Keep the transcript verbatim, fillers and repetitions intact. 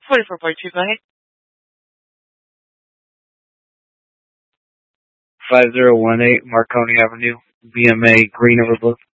forty-four point two, go ahead. five zero one eight Marconi Avenue, B M A, Green River Book.